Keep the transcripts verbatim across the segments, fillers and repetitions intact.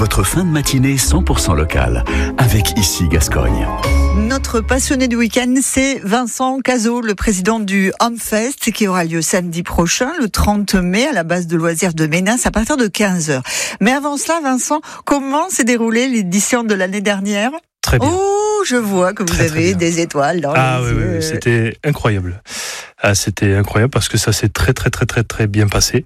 votre fin de matinée cent pour cent locale, avec Ici Gascogne. Notre passionné du week-end, c'est Vincent Cazot, le président du Homefest, qui aura lieu samedi prochain, le trente mai, à la base de loisirs de Ménas, à partir de quinze heures. Mais avant cela, Vincent, comment s'est déroulée l'édition de l'année dernière ? Très bien. Oh, je vois que vous très, avez très des étoiles dans ah, les oui, yeux. oui, c'était incroyable. Ah, c'était incroyable parce que ça s'est très très très très très bien passé.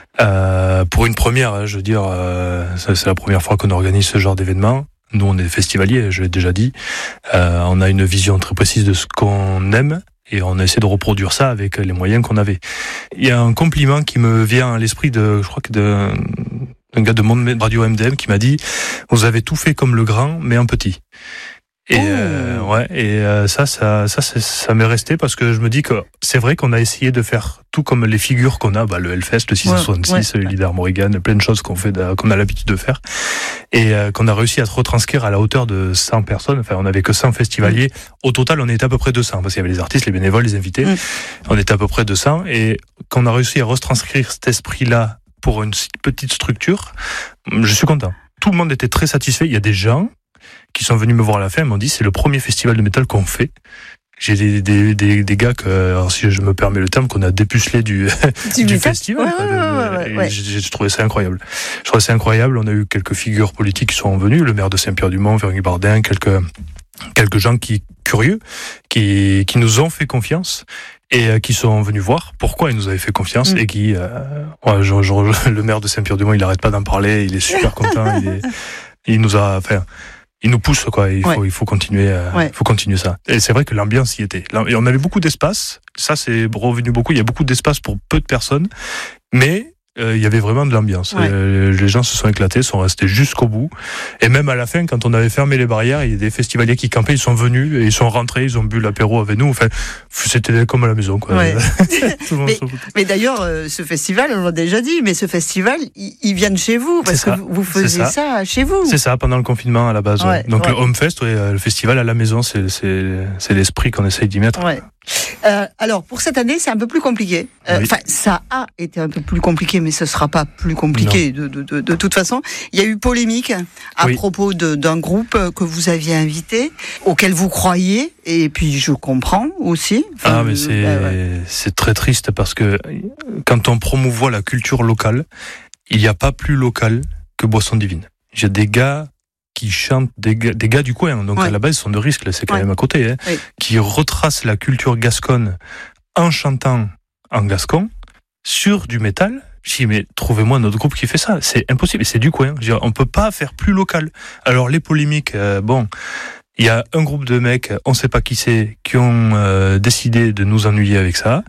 Euh, pour une première, je veux dire, euh, ça, c'est la première fois qu'on organise ce genre d'événement. Nous, on est festivaliers, je l'ai déjà dit. Euh, on a une vision très précise de ce qu'on aime et on a essayé de reproduire ça avec les moyens qu'on avait. Il y a un compliment qui me vient à l'esprit de, je crois que de, un gars de Monde Radio M D M qui m'a dit « Vous avez tout fait comme le grand, mais en petit ». Et, euh, ouais, et euh, ça, ça, ça, ça, ça m'est resté parce que je me dis que c'est vrai qu'on a essayé de faire tout comme les figures qu'on a, bah, le Hellfest, le six cent soixante-six, ouais, ouais. le Leader Morrigan, plein de choses qu'on fait, qu'on a l'habitude de faire, et euh, qu'on a réussi à se retranscrire à la hauteur de cent personnes. Enfin, on n'avait que cent festivaliers. Mmh. Au total, on était à peu près deux cents parce qu'il y avait les artistes, les bénévoles, les invités. Mmh. On était à peu près deux cents, et qu'on a réussi à retranscrire cet esprit-là pour une petite structure, je suis content. Tout le monde était très satisfait. Il y a des gens qui sont venus me voir à la fin, ils m'ont dit c'est le premier festival de métal qu'on fait. J'ai des, des, des, des gars que, alors si je me permets le terme, qu'on a dépucelé du, du, du festival. Ouais, ouais, ouais, ouais, ouais. J'ai, j'ai trouvé ça incroyable. Je trouvais ça incroyable. On a eu quelques figures politiques qui sont venues, le maire de Saint-Pierre-du-Mont, Véronique Bardin, quelques, quelques gens qui, curieux, qui, qui nous ont fait confiance et qui sont venus voir pourquoi ils nous avaient fait confiance, mmh. et qui, euh, ouais, je, je, le maire de Saint-Pierre-du-Mont, il n'arrête pas d'en parler, il est super content, il, est, il nous a, enfin, il nous pousse, quoi. Il faut, ouais. il faut continuer, euh, ouais. il faut continuer ça. Et c'est vrai que l'ambiance y était. Et on avait beaucoup d'espace. Ça, c'est revenu beaucoup. Il y a beaucoup d'espace pour peu de personnes. Mais, euh, il y avait vraiment de l'ambiance. Ouais. Euh, les gens se sont éclatés, sont restés jusqu'au bout. Et même à la fin, quand on avait fermé les barrières, il y a des festivaliers qui campaient, ils sont venus et ils sont rentrés, ils ont bu l'apéro avec nous. Enfin, c'était comme à la maison, quoi. Ouais. mais, mais d'ailleurs, euh, ce festival, on l'a déjà dit, mais ce festival, ils, ils viennent chez vous, parce que vous faisiez ça. ça chez vous. C'est ça, pendant le confinement, à la base. Ouais. Ouais. Donc, ouais. le Homefest, ouais, le festival à la maison, c'est, c'est, c'est l'esprit qu'on essaye d'y mettre. Ouais. Euh, alors, pour cette année, c'est un peu plus compliqué. Enfin, euh, oui. ça a été un peu plus compliqué, mais ce ne sera pas plus compliqué de, de, de, de toute façon. Il y a eu polémique à oui. propos de, d'un groupe que vous aviez invité, auquel vous croyez, et puis je comprends aussi. Enfin, ah, mais c'est, euh, ouais. c'est très triste parce que quand on promouvoit la culture locale, il n'y a pas plus local que Boisson Divine. J'ai des gars qui chantent, des gars, des gars du coin, donc ouais. à la base ils sont de risque, là, c'est quand ouais. même à côté, hein, oui. qui retracent la culture gasconne en chantant en gascon sur du métal. Je dis, mais trouvez-moi notre groupe qui fait ça. C'est impossible, et c'est du coin. Je dis, on peut pas faire plus local. Alors les polémiques, euh, bon, il y a un groupe de mecs, on sait pas qui c'est, qui ont euh, décidé de nous ennuyer avec ça.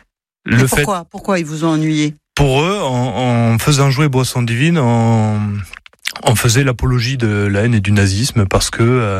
Le pourquoi fait, pourquoi ils vous ont ennuyé? Pour eux, en, en faisant jouer Boisson Divine, en on faisait l'apologie de la haine et du nazisme parce que euh,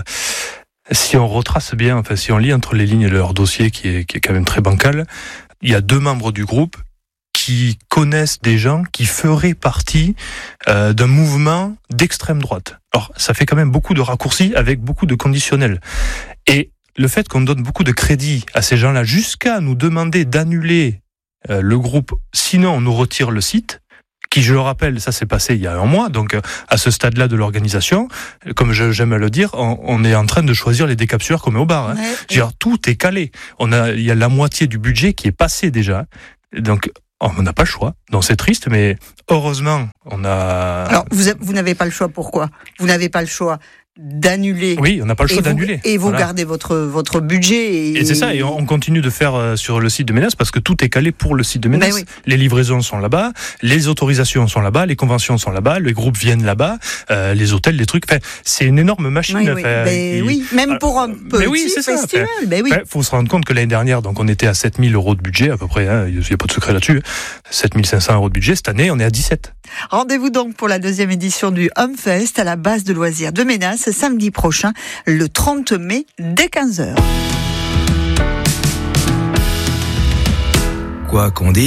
si on retrace bien, enfin si on lit entre les lignes de leur dossier qui est, qui est quand même très bancal, il y a deux membres du groupe qui connaissent des gens qui feraient partie euh, d'un mouvement d'extrême droite. Alors ça fait quand même beaucoup de raccourcis avec beaucoup de conditionnels. Et le fait qu'on donne beaucoup de crédit à ces gens-là jusqu'à nous demander d'annuler euh, le groupe, sinon on nous retire le site, qui, je le rappelle, ça s'est passé il y a un mois, donc à ce stade-là de l'organisation, comme je, j'aime à le dire, on, on est en train de choisir les décapsueurs qu'on met au bar. Hein. Ouais, ouais. Dire, tout est calé. On a, il y a la moitié du budget qui est passé déjà, donc on n'a pas le choix. Donc c'est triste, mais heureusement, on a... Alors, vous, vous n'avez pas le choix, pourquoi ? Vous n'avez pas le choix d'annuler. Oui, on n'a pas le choix et d'annuler. Vous, et vous voilà. gardez votre, votre budget. Et... et c'est ça, et on continue de faire euh, sur le site de Ménas parce que tout est calé pour le site de Ménas. Oui. Les livraisons sont là-bas, les autorisations sont là-bas, les conventions sont là-bas, les groupes viennent là-bas, euh, les hôtels, les trucs. Enfin, c'est une énorme machine. Oui, à oui. faire. Ben, qui... oui, même pour un petit mais oui, c'est festival. Il ben, oui. ben, faut se rendre compte que l'année dernière, donc on était à sept mille euros de budget à peu près. Hein, il n'y a pas de secret là-dessus. sept mille cinq cents euros de budget. Cette année, on est à dix-sept. Rendez-vous donc pour la deuxième édition du Homefest à la base de loisirs de Ménas samedi prochain, le trente mai, dès quinze heures. Quoi qu'on dise.